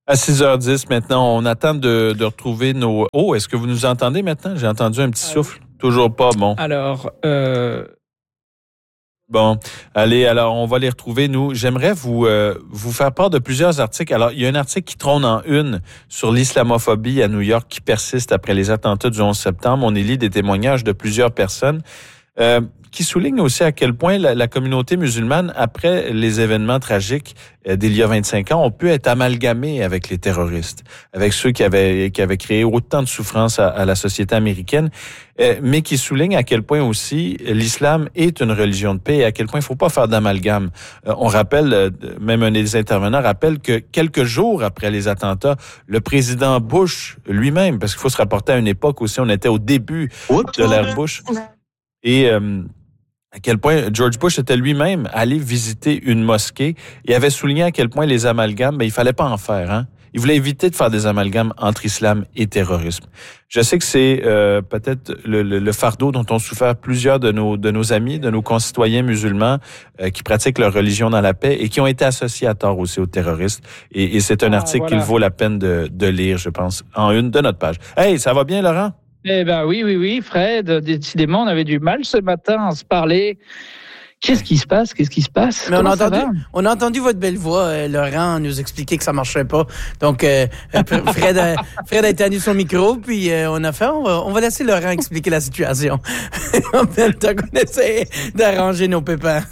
À 6h10 maintenant, on attend de retrouver nos... Oh, est-ce que vous nous entendez maintenant? J'ai entendu un petit souffle. Toujours pas, bon. Alors, Bon, allez, alors on va les retrouver, nous. J'aimerais vous faire part de plusieurs articles. Alors, il y a un article qui trône en une sur l'islamophobie à New York qui persiste après les attentats du 11 septembre. On y lit des témoignages de plusieurs personnes qui soulignent aussi à quel point la communauté musulmane, après les événements tragiques d'il y a 25 ans, ont pu être amalgamés avec les terroristes, avec ceux qui avaient créé autant de souffrance à la société américaine, mais qui soulignent à quel point aussi l'islam est une religion de paix et à quel point il ne faut pas faire d'amalgame. On rappelle, même un des intervenants rappelle que quelques jours après les attentats, le président Bush lui-même, parce qu'il faut se rapporter à une époque aussi, on était au début de l'ère Bush, et à quel point George Bush était lui-même allé visiter une mosquée et avait souligné à quel point les amalgames, il fallait pas en faire. Hein? Il voulait éviter de faire des amalgames entre islam et terrorisme. Je sais que c'est peut-être le fardeau dont ont souffert plusieurs de nos amis, de nos concitoyens musulmans qui pratiquent leur religion dans la paix et qui ont été associés à tort aussi aux terroristes. Et c'est un article qu'il vaut la peine de lire, je pense, en une de notre page. Hey, ça va bien, Laurent? Eh ben oui, Fred, décidément, on avait du mal ce matin à se parler. Qu'est-ce qui se passe? Mais on a entendu votre belle voix, Laurent, nous expliquer que ça marchait pas. Donc, Fred a éteint son micro, puis on va laisser Laurent expliquer la situation. En même temps qu'on essaie d'arranger nos pépins.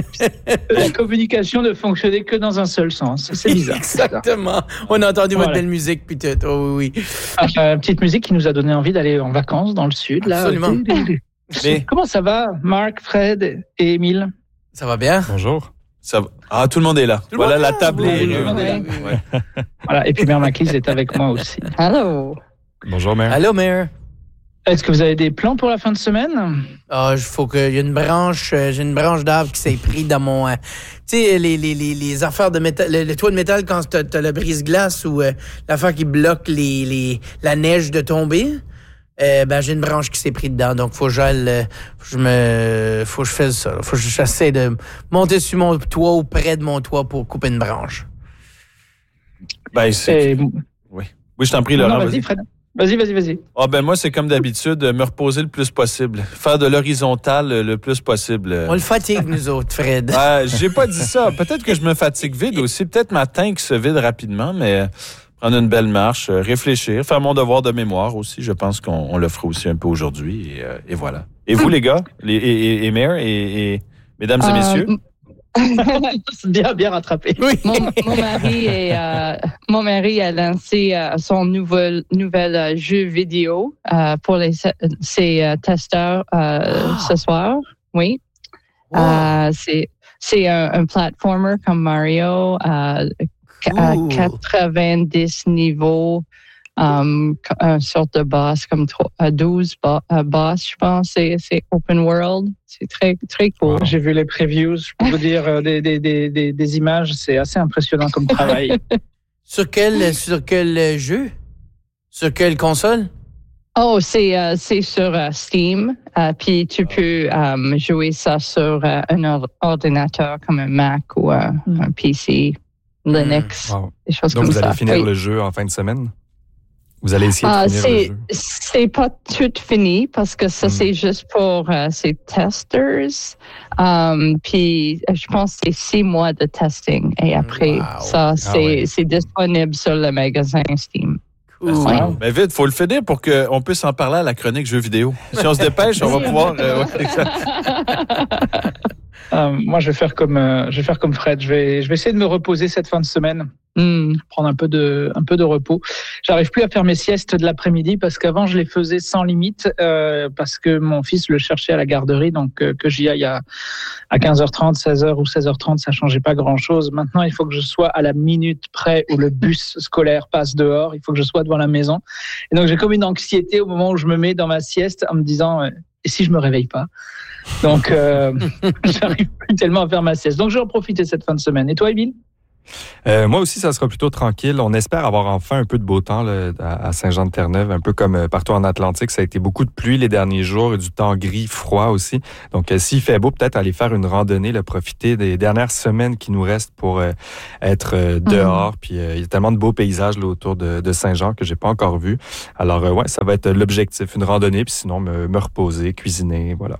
La communication ne fonctionnait que dans un seul sens. C'est bizarre. Exactement. On a entendu votre belle musique, puis tout. Oh oui. Petite musique qui nous a donné envie d'aller en vacances dans le sud. Là. Absolument. Mais... Comment ça va, Marc, Fred et Émile? Ça va bien? Bonjour. Ça va. Ah, tout le monde est là. Voilà, la table est là. Ouais. Voilà. Et puis Mère Maclise est avec moi aussi. Allô. Bonjour, Mère. Allô, Mère. Est-ce que vous avez des plans pour la fin de semaine? Faut qu'il y ait une branche, j'ai une branche d'arbre qui s'est pris dans mon... tu sais, les affaires de métal, le toit de métal quand t'as le brise-glace ou l'affaire qui bloque la neige de tomber. J'ai une branche qui s'est pris dedans, donc faut que je fasse ça. Faut que j'essaie de monter sur mon toit ou près de mon toit pour couper une branche. Oui, je t'en prie, Laurent. Non, vas-y, Fred. Vas-y. Moi, c'est comme d'habitude, me reposer le plus possible. Faire de l'horizontal le plus possible. On le fatigue, nous autres, Fred. J'ai pas dit ça. Peut-être que je me fatigue vite aussi. Peut-être ma tank se vide rapidement, mais... Prendre une belle marche, réfléchir, faire mon devoir de mémoire aussi. Je pense qu'on le fera aussi un peu aujourd'hui. Et voilà. Et vous, les gars, et Mère, et mesdames et messieurs? Bien rattrapé. Oui. Mon mari a lancé son nouvel jeu vidéo pour ses testeurs ce soir. Oui. Wow. C'est un platformer comme Mario. À 90 niveaux, une sorte de boss comme 12 boss, je pense. C'est open world. C'est très, très cool. Wow. J'ai vu les previews. Je peux vous dire des images. C'est assez impressionnant comme travail. Sur quel jeu? Sur quelle console? Oh, c'est sur Steam. Puis tu peux jouer ça sur un ordinateur comme un Mac ou un PC. Linux, des choses donc comme ça. Donc, vous allez finir le jeu en fin de semaine? Vous allez essayer de finir le jeu? C'est pas tout fini parce que ça, c'est juste pour ces testers. Puis, je pense que c'est 6 mois de testing. Et après, c'est disponible sur le magasin Steam. Wow. Mais vite, il faut le finir pour qu'on puisse en parler à la chronique jeux vidéo. Si on se dépêche, on va pouvoir... moi, je vais faire comme Fred. Je vais essayer de me reposer cette fin de semaine, prendre un peu de repos. J'arrive plus à faire mes siestes de l'après-midi parce qu'avant je les faisais sans limite parce que mon fils le cherchait à la garderie, donc que j'y aille à 15h30, 16h ou 16h30, ça changeait pas grand-chose. Maintenant, il faut que je sois à la minute près où le bus scolaire passe dehors. Il faut que je sois devant la maison. Et donc j'ai comme une anxiété au moment où je me mets dans ma sieste en me disant et si je me réveille pas? Donc, j'arrive plus tellement à faire ma sieste. Donc, je vais en profiter cette fin de semaine. Et toi, Émile? Moi aussi, ça sera plutôt tranquille. On espère avoir enfin un peu de beau temps là, à Saint-Jean-de-Terre-Neuve, un peu comme partout en Atlantique. Ça a été beaucoup de pluie les derniers jours et du temps gris, froid aussi. Donc, s'il fait beau, peut-être aller faire une randonnée, là, profiter des dernières semaines qui nous restent pour être dehors. Puis, il y a tellement de beaux paysages là, autour de Saint-Jean que j'ai pas encore vu. Alors, ouais, ça va être l'objectif, une randonnée. Puis sinon, me reposer, cuisiner, voilà.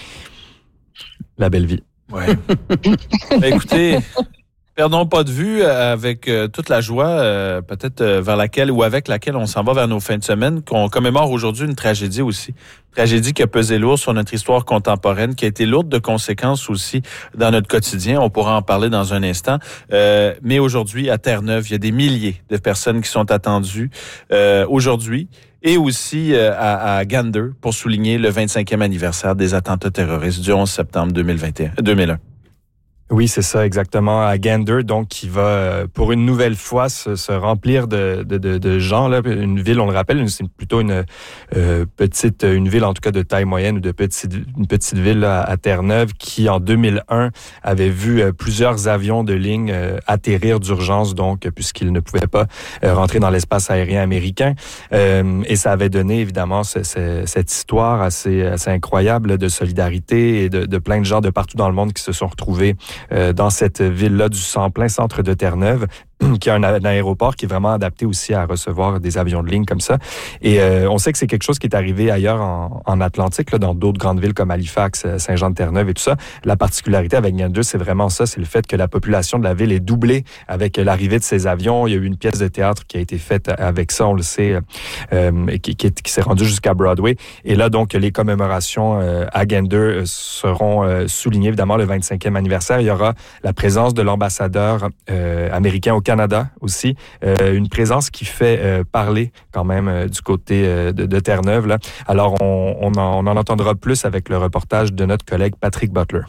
La belle vie. Ouais. Écoutez... Perdons pas de vue avec toute la joie, peut-être vers laquelle ou avec laquelle on s'en va vers nos fins de semaine, qu'on commémore aujourd'hui une tragédie aussi. Tragédie qui a pesé lourd sur notre histoire contemporaine, qui a été lourde de conséquences aussi dans notre quotidien. On pourra en parler dans un instant. Mais aujourd'hui, à Terre-Neuve, il y a des milliers de personnes qui sont attendues aujourd'hui. Et aussi à Gander pour souligner le 25e anniversaire des attentats terroristes du 11 septembre 2001. Oui, c'est ça, exactement. À Gander, donc, qui va, pour une nouvelle fois, se remplir de gens, là. Une ville, on le rappelle, c'est plutôt une ville, en tout cas, de taille moyenne ou une petite ville, là, à Terre-Neuve, qui, en 2001, avait vu plusieurs avions de ligne atterrir d'urgence, donc, puisqu'ils ne pouvaient pas rentrer dans l'espace aérien américain. Et ça avait donné, évidemment, cette histoire assez incroyable de solidarité et de plein de gens de partout dans le monde qui se sont retrouvés dans cette ville-là du plein centre de Terre-Neuve, qui a un aéroport qui est vraiment adapté aussi à recevoir des avions de ligne comme ça. Et on sait que c'est quelque chose qui est arrivé ailleurs en Atlantique, là, dans d'autres grandes villes comme Halifax, Saint-Jean-de-Terre-Neuve et tout ça. La particularité avec Gander, c'est vraiment ça, c'est le fait que la population de la ville est doublée avec l'arrivée de ces avions. Il y a eu une pièce de théâtre qui a été faite avec ça, on le sait, qui s'est rendue jusqu'à Broadway. Et là, donc, les commémorations à Gander seront soulignées, évidemment, le 25e anniversaire. Il y aura la présence de l'ambassadeur américain au Canada aussi, une présence qui fait parler quand même du côté de Terre-Neuve. Là. Alors, on en entendra plus avec le reportage de notre collègue Patrick Butler.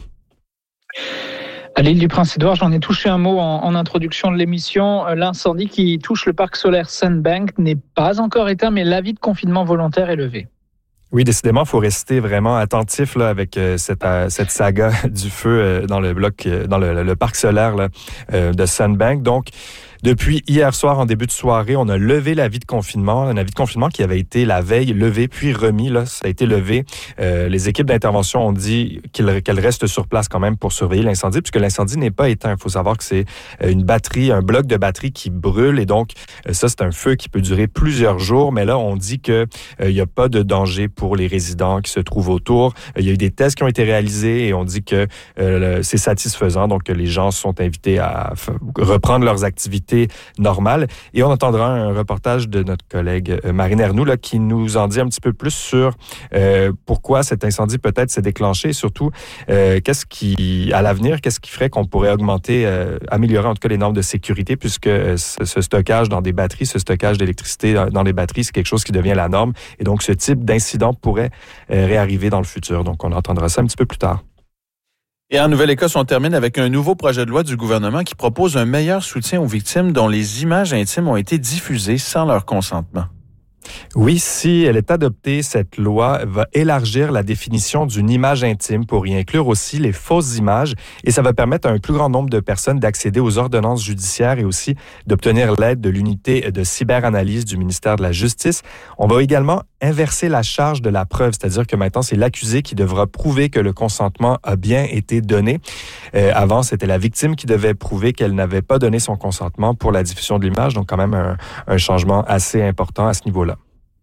À l'île du Prince-Édouard, j'en ai touché un mot en introduction de l'émission. L'incendie qui touche le parc solaire Sunbank n'est pas encore éteint, mais l'avis de confinement volontaire est levé. Oui, décidément, il faut rester vraiment attentif là, avec cette saga du feu dans le parc solaire là, de Sunbank. Donc, depuis hier soir, en début de soirée, on a levé l'avis de confinement. Un avis de confinement qui avait été la veille levé, puis remis. Là, ça a été levé. Les équipes d'intervention ont dit qu'elles restent sur place quand même pour surveiller l'incendie, puisque l'incendie n'est pas éteint. Il faut savoir que c'est une batterie, un bloc de batterie qui brûle. Et donc, ça, c'est un feu qui peut durer plusieurs jours. Mais là, on dit qu'il n'y a pas de danger pour les résidents qui se trouvent autour. Il y a eu des tests qui ont été réalisés et on dit que c'est satisfaisant. Donc, les gens sont invités à reprendre leurs activités normales. Et on entendra un reportage de notre collègue Marine Ernoult là, qui nous en dit un petit peu plus sur pourquoi cet incendie peut-être s'est déclenché et surtout qu'est-ce qui, à l'avenir, qu'est-ce qui ferait qu'on pourrait améliorer en tout cas les normes de sécurité puisque ce stockage dans des batteries, ce stockage d'électricité dans les batteries, c'est quelque chose qui devient la norme. Et donc, ce type d'incident pourrait réarriver dans le futur. Donc, on entendra ça un petit peu plus tard. Et en Nouvelle-Écosse, on termine avec un nouveau projet de loi du gouvernement qui propose un meilleur soutien aux victimes dont les images intimes ont été diffusées sans leur consentement. Oui, si elle est adoptée, cette loi va élargir la définition d'une image intime pour y inclure aussi les fausses images et ça va permettre à un plus grand nombre de personnes d'accéder aux ordonnances judiciaires et aussi d'obtenir l'aide de l'unité de cyberanalyse du ministère de la Justice. On va également inverser la charge de la preuve, c'est-à-dire que maintenant, c'est l'accusé qui devra prouver que le consentement a bien été donné. Avant, c'était la victime qui devait prouver qu'elle n'avait pas donné son consentement pour la diffusion de l'image, donc quand même un changement assez important à ce niveau-là.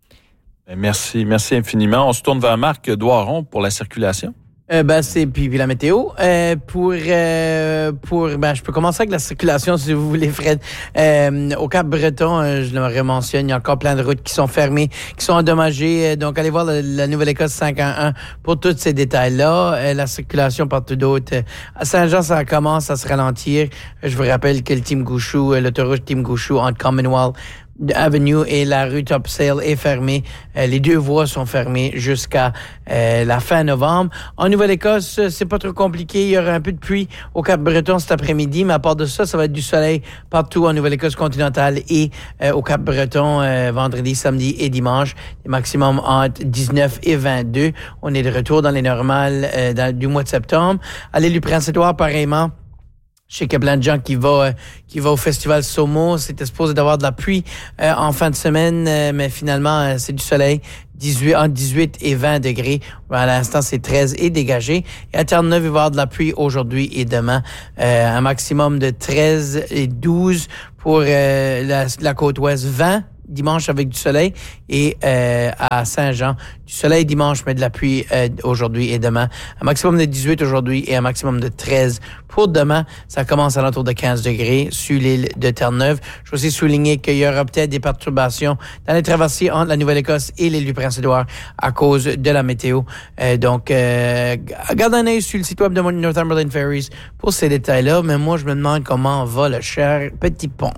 Merci infiniment. On se tourne vers Marc Doiron pour la circulation. C'est puis la météo. Je peux commencer avec la circulation si vous voulez, Fred. Au Cap-Breton, je le mentionne, il y a encore plein de routes qui sont fermées, qui sont endommagées. Donc, allez voir la Nouvelle-Écosse 511 pour tous ces détails-là. La circulation partout d'autres. À Saint-Jean, ça commence à se ralentir. Je vous rappelle que le Tim Gouchou, l'autoroute Tim Gouchou entre Commonwealth Avenue et la rue Topsail est fermée. Les deux voies sont fermées jusqu'à la fin novembre. En Nouvelle-Écosse, c'est pas trop compliqué. Il y aura un peu de pluie au Cap-Breton cet après-midi, mais à part de ça, ça va être du soleil partout en Nouvelle-Écosse continentale et au Cap-Breton vendredi, samedi et dimanche. Les maximums entre 19 et 22. On est de retour dans les normales du mois de septembre. À l'île du Prince-Édouard, pareillement. Je sais qu'il y a plein de gens qui vont au festival Somo. C'était supposé d'avoir de la pluie en fin de semaine, mais finalement, c'est du soleil. Entre 18 et 20 degrés. À l'instant, c'est 13 et dégagé. Et à Terre-Neuve, il va y avoir de la pluie aujourd'hui et demain. Un maximum de 13 et 12 pour la côte ouest, 20 dimanche avec du soleil et à Saint-Jean, du soleil dimanche, mais de la pluie aujourd'hui et demain. Un maximum de 18 aujourd'hui et un maximum de 13 pour demain. Ça commence à l'entour de 15 degrés sur l'île de Terre-Neuve. Je veux aussi souligner qu'il y aura peut-être des perturbations dans les traversées entre la Nouvelle-Écosse et l'île du Prince-Édouard à cause de la météo. Donc, garde un œil sur le site web de Northumberland Ferries pour ces détails-là. Mais moi, je me demande comment va le cher petit pont.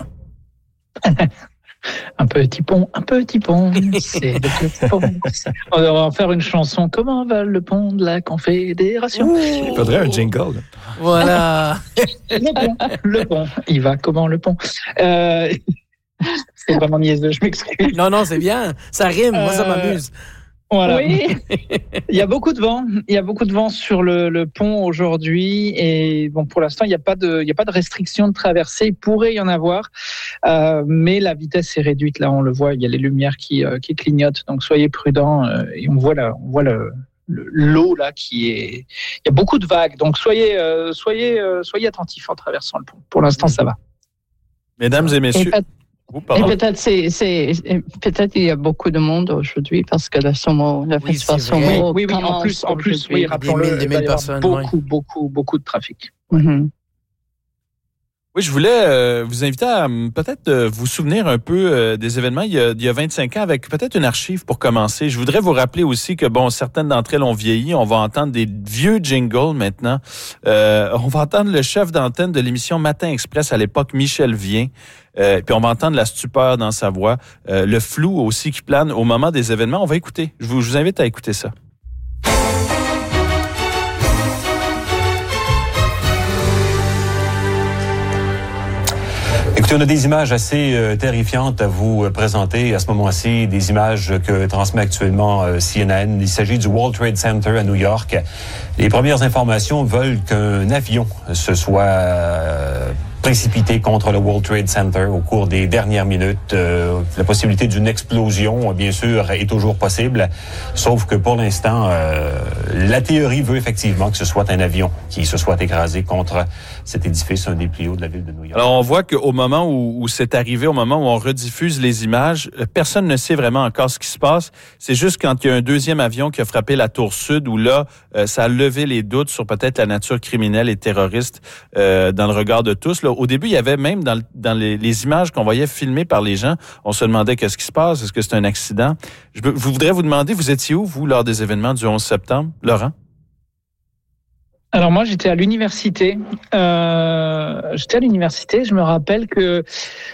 Un petit pont, c'est le petit pont. On va en faire une chanson. Comment va le pont de la Confédération? Il faudrait un jingle. Voilà. Le pont. Il va comment le pont? C'est vraiment niaiseux, je m'excuse. Non, c'est bien. Ça rime. Moi, ça m'amuse. Voilà. Oui. Il y a beaucoup de vent. Il y a beaucoup de vent sur le pont aujourd'hui. Et bon, pour l'instant, il n'y a pas de restriction de traversée. Il pourrait y en avoir. Mais la vitesse est réduite. Là, on le voit. Il y a les lumières qui clignotent. Donc, soyez prudents. Et on voit l'eau là qui est. Il y a beaucoup de vagues. Donc, soyez attentifs en traversant le pont. Pour l'instant, ça va. Mesdames et messieurs. Et peut-être il y a beaucoup de monde aujourd'hui parce que le festival Somo. Oui, en plus, oui, rappelons-le, 2000 personnes. Beaucoup de trafic. Mm-hmm. Oui, je voulais vous inviter à peut-être vous souvenir un peu des événements il y a 25 ans avec peut-être une archive pour commencer. Je voudrais vous rappeler aussi que, certaines d'entre elles ont vieilli. On va entendre des vieux jingles maintenant. On va entendre le chef d'antenne de l'émission Matin Express à l'époque, Michel Vien. Puis on va entendre la stupeur dans sa voix. Le flou aussi qui plane au moment des événements. On va écouter. Je vous invite à écouter ça. Écoutez, on a des images assez terrifiantes à vous présenter à ce moment-ci, des images que transmet actuellement CNN. Il s'agit du World Trade Center à New York. Les premières informations veulent qu'un avion se soit précipité contre le World Trade Center au cours des dernières minutes. La possibilité d'une explosion, bien sûr, est toujours possible, sauf que pour l'instant, la théorie veut effectivement que ce soit un avion qui se soit écrasé contre cet édifice, un des plus hauts de la ville de New York. Alors, on voit qu'au moment où c'est arrivé, au moment où on rediffuse les images, personne ne sait vraiment encore ce qui se passe. C'est juste quand il y a un deuxième avion qui a frappé la tour sud où là, ça a levé les doutes sur peut-être la nature criminelle et terroriste dans le regard de tous. Là, au début, il y avait même dans les images qu'on voyait filmées par les gens, on se demandait qu'est-ce qui se passe, est-ce que c'est un accident? Je voudrais vous demander, vous étiez où, vous, lors des événements du 11 septembre? Laurent? Alors moi, j'étais à l'université. Je me rappelle que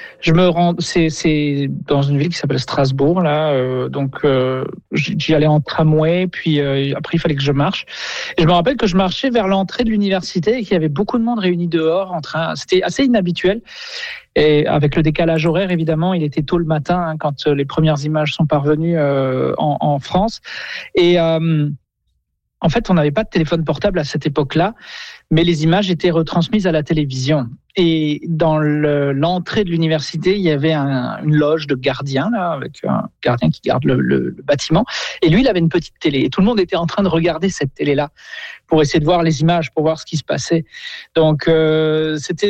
c'est dans une ville qui s'appelle Strasbourg là. Donc j'y allais en tramway, puis après il fallait que je marche. Et je me rappelle que je marchais vers l'entrée de l'université et qu'il y avait beaucoup de monde réuni dehors en train. C'était assez inhabituel. Et avec le décalage horaire, évidemment, il était tôt le matin quand les premières images sont parvenues en France. Et en fait, on n'avait pas de téléphone portable à cette époque-là, mais les images étaient retransmises à la télévision. Et dans l'entrée de l'université, il y avait une loge de gardiens, là, avec un gardien qui garde le bâtiment. Et lui, il avait une petite télé. Et tout le monde était en train de regarder cette télé-là pour essayer de voir les images, pour voir ce qui se passait. Donc, c'était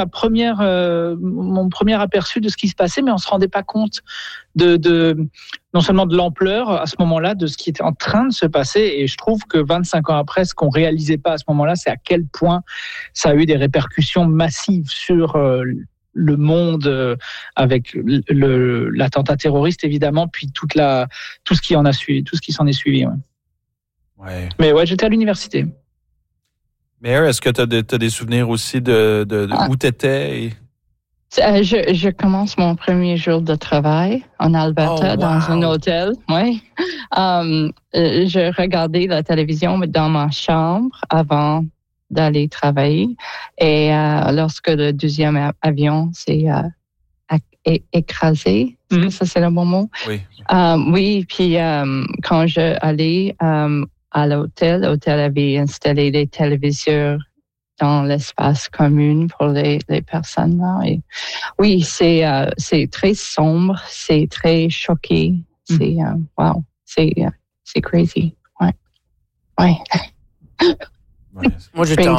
mon premier aperçu de ce qui se passait, mais on se rendait pas compte non seulement de l'ampleur à ce moment-là, de ce qui était en train de se passer. Et je trouve que 25 ans après, ce qu'on réalisait pas à ce moment-là, c'est à quel point ça a eu des répercussions massives sur le monde avec l'attentat terroriste évidemment, puis tout ce qui s'en est suivi. Ouais. Ouais. Mais ouais, j'étais à l'université. Mayor, est-ce que tu as des souvenirs aussi de où tu étais? Je commence mon premier jour de travail en Alberta dans un hôtel. Oui. Je regardais la télévision dans ma chambre avant d'aller travailler. Et lorsque le deuxième avion s'est écrasé, est-ce que ça c'est le bon mot? Oui. Oui, puis quand je allais à l'hôtel avait installé des téléviseurs dans l'espace commun pour les personnes là. Et oui, c'est très sombre, c'est très choqué, c'est wow, c'est crazy, ouais. Moi, j'étais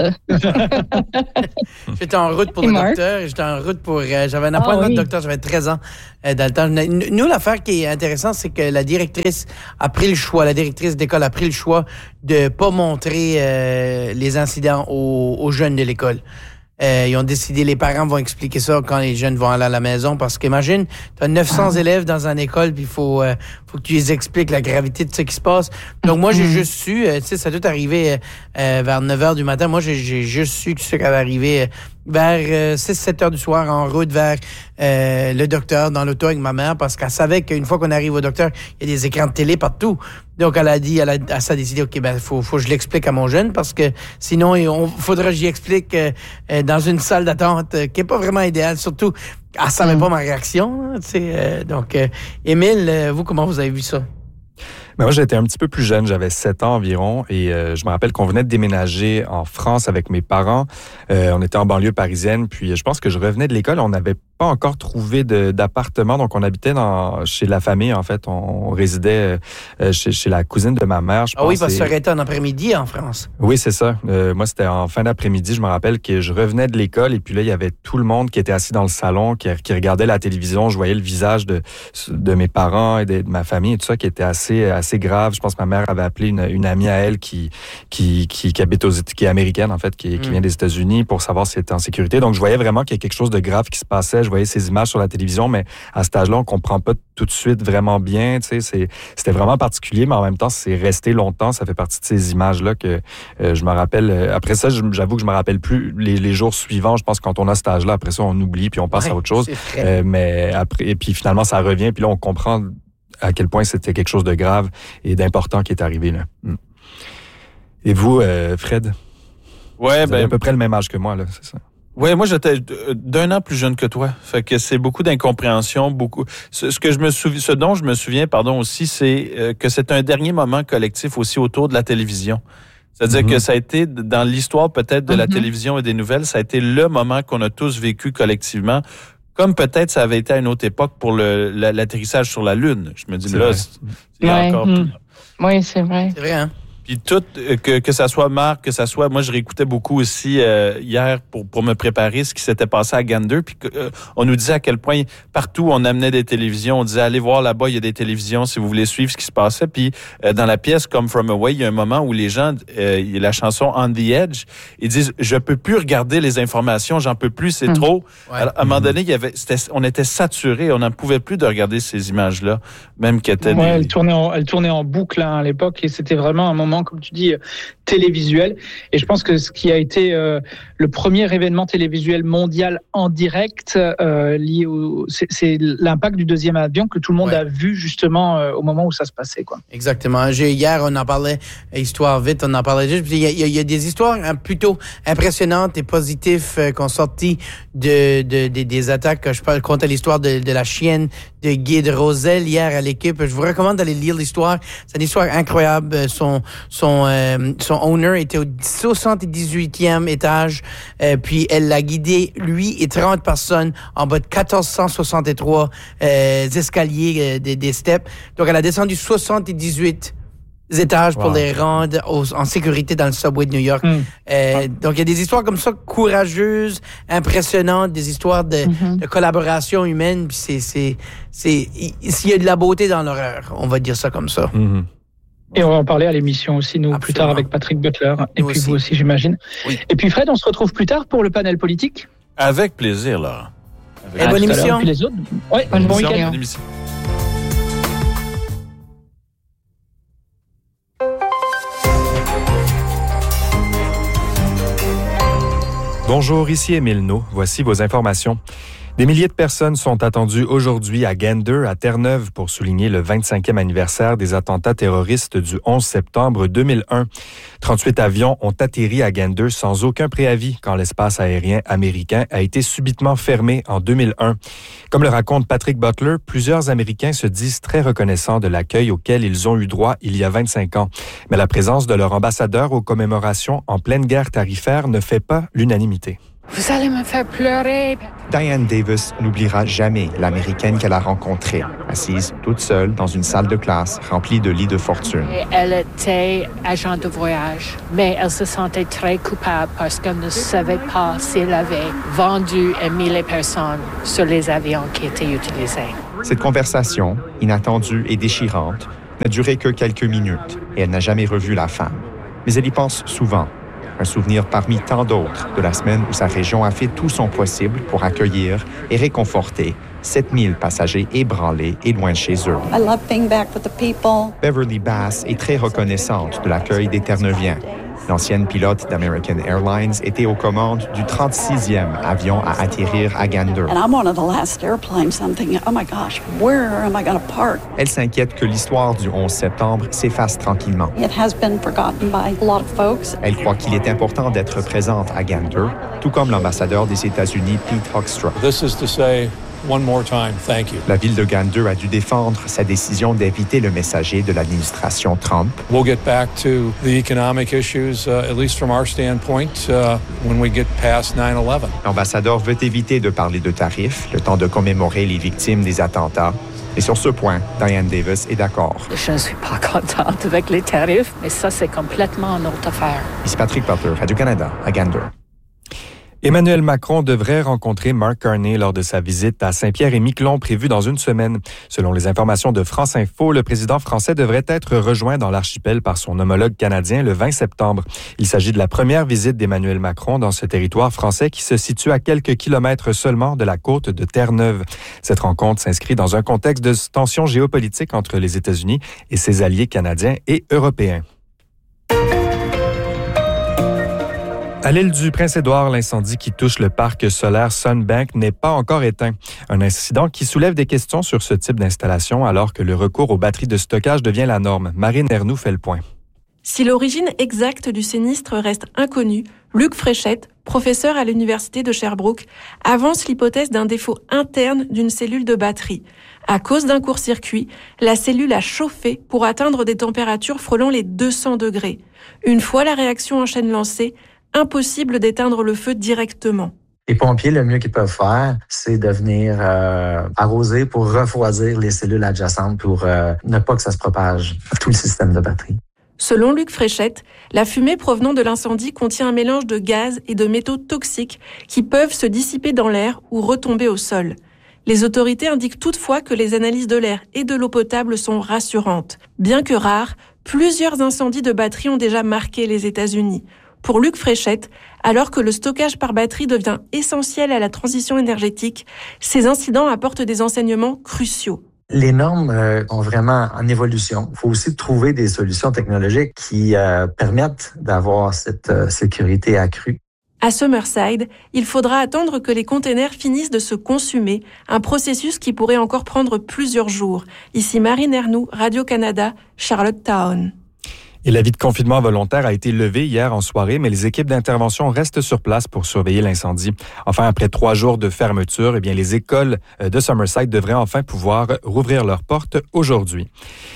en route pour le docteur. J'étais en route pour... j'avais un appointement de docteur, j'avais 13 ans dans le temps. Nous, l'affaire qui est intéressante, c'est que la directrice d'école a pris le choix de pas montrer les incidents aux jeunes de l'école. Ils ont décidé, les parents vont expliquer ça quand les jeunes vont aller à la maison, parce qu'imagine, tu as 900 élèves dans une école, puis il faut que tu les expliques la gravité de ce qui se passe. Donc moi, j'ai juste su, tu sais, ça doit arriver vers 9h du matin. Moi, j'ai juste su que ça allait arriver vers 6-7 heures du soir en route vers le docteur dans l'auto avec ma mère, parce qu'elle savait qu'une fois qu'on arrive au docteur, il y a des écrans de télé partout. Donc elle s'est décidé, OK, faut que je l'explique à mon jeune, parce que sinon faudra que j'y explique dans une salle d'attente qui est pas vraiment idéale, surtout elle savait pas ma réaction, tu sais. Donc Émile, vous, comment vous avez vu ça? Mais moi, j'étais un petit peu plus jeune, j'avais 7 ans environ, et je me rappelle qu'on venait de déménager en France avec mes parents. On était en banlieue parisienne, puis je pense que je revenais de l'école, on n'avait pas encore trouvé d'appartement, donc on habitait chez la famille, en fait. On résidait chez la cousine de ma mère, je pense. Ah oui, parce que ça aurait été en après-midi en France. Oui, c'est ça. Moi, c'était en fin d'après-midi, je me rappelle que je revenais de l'école, et puis là, il y avait tout le monde qui était assis dans le salon, qui regardait la télévision. Je voyais le visage de mes parents et de ma famille et tout ça, qui était assez grave. Je pense que ma mère avait appelé une amie à elle qui habite qui est américaine, en fait, qui vient des États-Unis, pour savoir si elle était en sécurité. Donc, je voyais vraiment qu'il y a quelque chose de grave qui se passait. Je voyais ces images sur la télévision, mais à cet âge-là, on comprend pas tout de suite vraiment bien. Tu sais, c'était vraiment particulier, mais en même temps, c'est resté longtemps. Ça fait partie de ces images-là que je me rappelle. Après ça, j'avoue que je me rappelle plus les jours suivants. Je pense que quand on a cet âge-là, après ça, on oublie puis on passe à autre chose. Mais après, et puis finalement, ça revient. Puis là, on comprend à quel point c'était quelque chose de grave et d'important qui est arrivé là. Et vous, Fred? Ouais, vous avez à peu près le même âge que moi, là, c'est ça? Ouais, moi j'étais d'un an plus jeune que toi. Fait que c'est beaucoup d'incompréhension, beaucoup. Ce dont je me souviens, aussi, c'est que c'est un dernier moment collectif aussi autour de la télévision. C'est-à-dire que ça a été, dans l'histoire peut-être de la télévision et des nouvelles, ça a été le moment qu'on a tous vécu collectivement. Comme peut-être ça avait été à une autre époque pour l'atterrissage sur la Lune. Je me dis, c'est là, c'est encore... Oui, c'est vrai. C'est vrai, hein? Puis tout, que ça soit Marc, que ça soit... Moi, je réécoutais beaucoup aussi hier pour me préparer ce qui s'était passé à Gander. Puis on nous disait à quel point partout on amenait des télévisions. On disait, allez voir là-bas, il y a des télévisions si vous voulez suivre ce qui se passait. Puis dans la pièce Come From Away, il y a un moment où les gens, il y a la chanson On the Edge, ils disent, je peux plus regarder les informations, j'en peux plus, c'est trop. Ouais. Alors, à un moment donné, on était saturés, on n'en pouvait plus de regarder ces images-là, même qu'elles étaient... Ouais, elle tournait en boucle à l'époque, et c'était vraiment un moment, comme tu dis, télévisuel. Et je pense que ce qui a été le premier événement télévisuel mondial en direct lié c'est l'impact du deuxième avion que tout le monde a vu justement au moment où ça se passait, quoi. Exactement. Hier, on en parlait, histoire vite, on en parlait juste. Il y a des histoires plutôt impressionnantes et positives qu'on sorti des attaques. Je racontais l'histoire de la chienne de Guy de Roselle hier à l'équipe. Je vous recommande d'aller lire l'histoire. C'est une histoire incroyable. Son owner était au 78e étage, puis elle l'a guidé, lui et 30 personnes, en bas de 1463 escaliers des steps. Donc, elle a descendu 78 étages pour les rendre en sécurité dans le subway de New York. Donc, il y a des histoires comme ça, courageuses, impressionnantes, des histoires de collaboration humaine. Puis il y a de la beauté dans l'horreur, on va dire ça comme ça. Et on va en parler à l'émission aussi, nous, plus tard avec Patrick Butler. Et puis vous aussi, j'imagine. Oui. Et puis Fred, on se retrouve plus tard pour le panel politique. Avec plaisir, là. Et bonne émission. Puis les autres. Ouais, bon week-end. Bonne émission. Bonjour, ici Émile No. Voici vos informations. Des milliers de personnes sont attendues aujourd'hui à Gander, à Terre-Neuve, pour souligner le 25e anniversaire des attentats terroristes du 11 septembre 2001. 38 avions ont atterri à Gander sans aucun préavis quand l'espace aérien américain a été subitement fermé en 2001. Comme le raconte Patrick Butler, plusieurs Américains se disent très reconnaissants de l'accueil auquel ils ont eu droit il y a 25 ans. Mais la présence de leur ambassadeur aux commémorations en pleine guerre tarifaire ne fait pas l'unanimité. Vous allez me faire pleurer. Diane Davis n'oubliera jamais l'Américaine qu'elle a rencontrée, assise toute seule dans une salle de classe remplie de lits de fortune. Et elle était agent de voyage, mais elle se sentait très coupable parce qu'elle ne savait pas s'il avait vendu et mis les personnes sur les avions qui étaient utilisés. Cette conversation, inattendue et déchirante, n'a duré que quelques minutes et elle n'a jamais revu la femme. Mais elle y pense souvent. Un souvenir parmi tant d'autres de la semaine où sa région a fait tout son possible pour accueillir et réconforter 7000 passagers ébranlés et loin de chez eux. I love being back with the people. Beverly Bass est très reconnaissante de l'accueil des Terre-Neuviens. L'ancienne pilote d'American Airlines était aux commandes du 36e avion à atterrir à Gander. And I'm one of the last airplanes. I'm thinking, oh my gosh, where am I going to park? Elle s'inquiète que l'histoire du 11 septembre s'efface tranquillement. It has been forgotten by a lot of folks. Elle croit qu'il est important d'être présente à Gander, tout comme l'ambassadeur des États-Unis, Pete Hoekstra. This is to say, one more time, thank you. La ville de Gander a dû défendre sa décision d'éviter le messager de l'administration Trump. We'll get back to the economic issues, at least from our standpoint, when we get past 9/11. L'ambassadeur veut éviter de parler de tarifs, le temps de commémorer les victimes des attentats. Et sur ce point, Diane Davis est d'accord. Je ne suis pas contente avec les tarifs, mais ça, c'est complètement une autre affaire. Ici Patrick Butler, Radio-Canada, à Gander. Emmanuel Macron devrait rencontrer Mark Carney lors de sa visite à Saint-Pierre-et-Miquelon prévue dans une semaine. Selon les informations de France Info, le président français devrait être rejoint dans l'archipel par son homologue canadien le 20 septembre. Il s'agit de la première visite d'Emmanuel Macron dans ce territoire français qui se situe à quelques kilomètres seulement de la côte de Terre-Neuve. Cette rencontre s'inscrit dans un contexte de tensions géopolitiques entre les États-Unis et ses alliés canadiens et européens. À l'île du Prince-Édouard, l'incendie qui touche le parc solaire Sunbank n'est pas encore éteint. Un incident qui soulève des questions sur ce type d'installation alors que le recours aux batteries de stockage devient la norme. Marine Ernoux fait le point. Si l'origine exacte du sinistre reste inconnue, Luc Fréchette, professeur à l'Université de Sherbrooke, avance l'hypothèse d'un défaut interne d'une cellule de batterie. À cause d'un court-circuit, la cellule a chauffé pour atteindre des températures frôlant les 200 degrés. Une fois la réaction en chaîne lancée, impossible d'éteindre le feu directement. Les pompiers, le mieux qu'ils peuvent faire, c'est de venir arroser pour refroidir les cellules adjacentes pour ne pas que ça se propage à tout le système de batterie. Selon Luc Fréchette, la fumée provenant de l'incendie contient un mélange de gaz et de métaux toxiques qui peuvent se dissiper dans l'air ou retomber au sol. Les autorités indiquent toutefois que les analyses de l'air et de l'eau potable sont rassurantes. Bien que rares, plusieurs incendies de batterie ont déjà marqué les États-Unis. Pour Luc Fréchette, alors que le stockage par batterie devient essentiel à la transition énergétique, ces incidents apportent des enseignements cruciaux. Les normes sont vraiment en évolution. Il faut aussi trouver des solutions technologiques qui permettent d'avoir cette sécurité accrue. À Summerside, il faudra attendre que les containers finissent de se consumer, un processus qui pourrait encore prendre plusieurs jours. Ici Marine Ernoux, Radio-Canada, Charlottetown. Et l'avis de confinement volontaire a été levé hier en soirée, mais les équipes d'intervention restent sur place pour surveiller l'incendie. Enfin, après 3 jours de fermeture, les écoles de Summerside devraient enfin pouvoir rouvrir leurs portes aujourd'hui.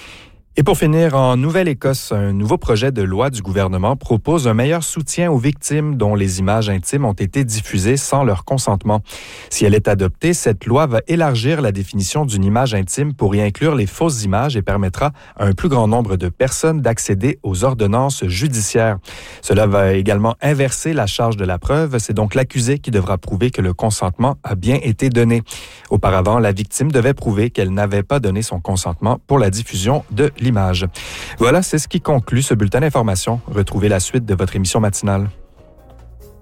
Et pour finir, en Nouvelle-Écosse, un nouveau projet de loi du gouvernement propose un meilleur soutien aux victimes dont les images intimes ont été diffusées sans leur consentement. Si elle est adoptée, cette loi va élargir la définition d'une image intime pour y inclure les fausses images et permettra à un plus grand nombre de personnes d'accéder aux ordonnances judiciaires. Cela va également inverser la charge de la preuve. C'est donc l'accusé qui devra prouver que le consentement a bien été donné. Auparavant, la victime devait prouver qu'elle n'avait pas donné son consentement pour la diffusion de l'image. Voilà, c'est ce qui conclut ce bulletin d'information. Retrouvez la suite de votre émission matinale.